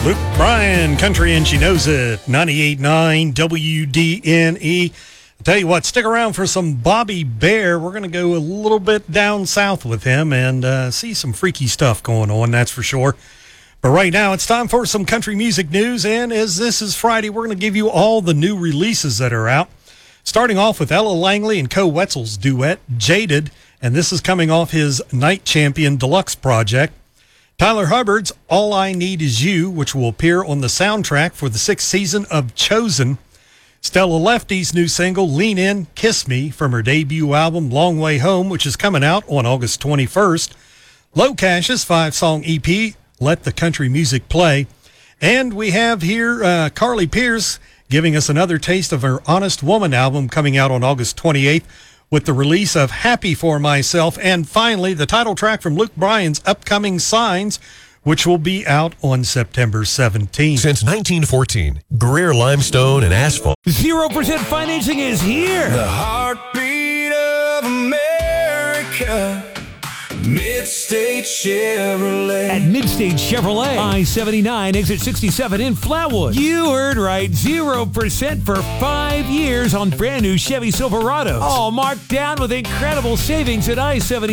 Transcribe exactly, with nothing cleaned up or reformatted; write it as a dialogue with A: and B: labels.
A: Luke Bryan, Country and She Knows It, ninety-eight point nine W D N E. I'll tell you what, stick around for some Bobby Bare. We're going to go a little bit down south with him and uh, see some freaky stuff going on, that's for sure. But right now, it's time for some country music news, and as this is Friday, we're going to give you all the new releases that are out. Starting off with Ella Langley and Co. Wetzel's duet, Jaded, and this is coming off his Night Champion Deluxe project. Tyler Hubbard's All I Need Is You, which will appear on the soundtrack for the sixth season of Chosen. Stella Lefty's new single, Lean In, Kiss Me, from her debut album, Long Way Home, which is coming out on August twenty-first. Low Cash's five-song E P, Let the Country Music Play. And we have here uh, Carly Pearce giving us another taste of her Honest Woman album coming out on August twenty-eighth. With the release of Happy for Myself, and finally the title track from Luke Bryan's upcoming Signs, which will be out on September seventeenth.
B: Since nineteen fourteen, Greer Limestone and Asphalt.
C: zero percent financing is here.
D: The heartbeat of America. Midstate Chevrolet.
C: At Midstate Chevrolet, I seventy-nine, exit sixty-seven in Flatwood. You heard right, zero percent for five years on brand new Chevy Silverado. All marked down with incredible savings at I seventy-nine.